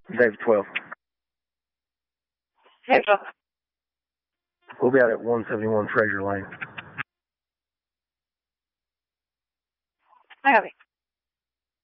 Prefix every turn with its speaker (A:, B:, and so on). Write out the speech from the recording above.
A: Dave 12.
B: Dave 12.
A: We'll be out at 171 Fraser Lane.
B: I copy.